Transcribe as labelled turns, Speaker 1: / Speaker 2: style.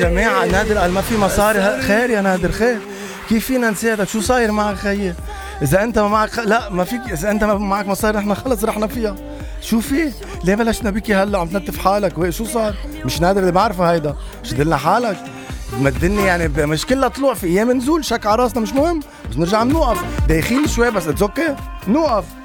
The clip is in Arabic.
Speaker 1: جماعة نادر قال ما في مصاري. خير يا نادر خير، كيف فينا نساعدك؟ شو صاير معك خيي؟ إذا أنت ما معك لا ما فيك، إذا أنت ما معك مصاري نحن خلص رحنا فيها. شو في؟ ليه بلشنا بكي هلا عم تنتف حالك؟ شو صار؟ مش نادر اللي بعرفه هيدا، شدلنا حالك مدني يعني مش كلها طلوع، في ايام نزول شك على راسنا مش مهم، بس نرجع بنوقف دايخين شوي بس اتس اوكي نوقف.